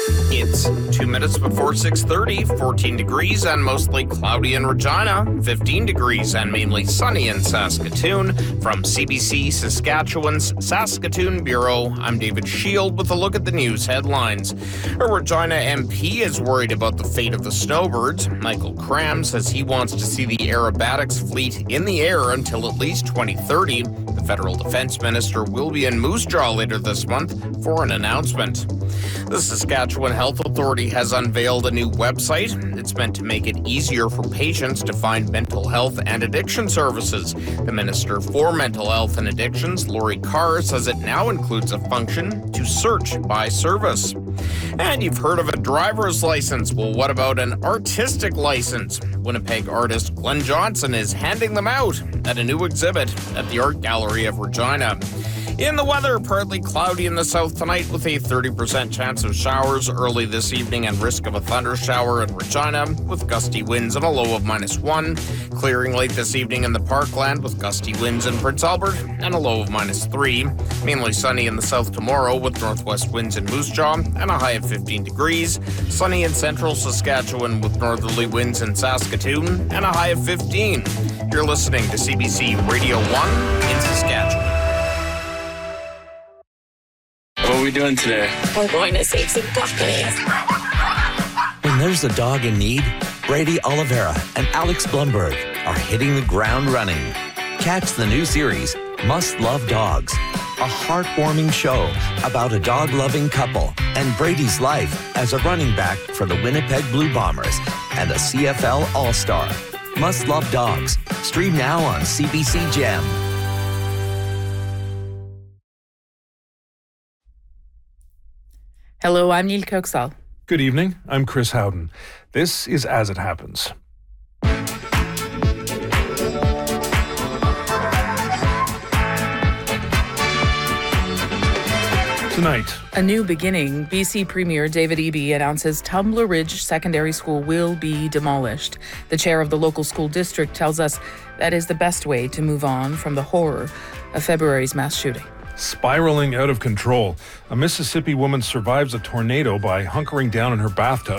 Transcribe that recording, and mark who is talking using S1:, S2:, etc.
S1: It's 2 minutes before 6:30, 14 degrees and mostly cloudy in Regina, 15 degrees and mainly sunny in Saskatoon. From CBC Saskatchewan's Saskatoon Bureau, I'm David Shield with a look at the news headlines. A Regina MP is worried about the fate of the snowbirds. Michael Cram says he wants to see the aerobatics fleet in the air until at least 2030. The federal defense minister will be in Moose Jaw later this month for an announcement. The Saskatchewan Health Authority has unveiled a new website. It's meant to make it easier for patients to find mental health and addiction services. The Minister for Mental Health and Addictions, Lori Carr, says it now includes a function to search by service. And you've heard of a driver's license. Well, what about an artistic license? Winnipeg artist Glenn Johnson is handing them out at a new exhibit at the Art Gallery of Regina. In the weather, partly cloudy in the south tonight with a 30% chance of showers early this evening and risk of a thunder shower in Regina with gusty winds and a low of -1. Clearing late this evening in the Parkland with gusty winds in Prince Albert and a low of -3. Mainly sunny in the south tomorrow with northwest winds in Moose Jaw and a high of 15 degrees. Sunny in central Saskatchewan with northerly winds in Saskatoon and a high of 15. You're listening to CBC Radio 1 in Saskatchewan.
S2: What are we doing today?
S3: We're going to save some puppies.
S4: When there's a dog in need, Brady Oliveira and Alex Blumberg are hitting the ground running. Catch the new series, Must Love Dogs, a heartwarming show about a dog-loving couple and Brady's life as a running back for the Winnipeg Blue Bombers and a CFL All-Star. Must Love Dogs. Stream now on CBC Gem.
S5: Hello, I'm Neil Coxall.
S6: Good evening, I'm Chris Howden. This is As It Happens. Tonight,
S5: A new beginning. BC Premier David Eby announces Tumbler Ridge Secondary School will be demolished. The chair of the local school district tells us that is the best way to move on from the horror of February's mass shooting.
S6: spiraling out of control. A Mississippi woman survives a tornado by hunkering down in her bathtub.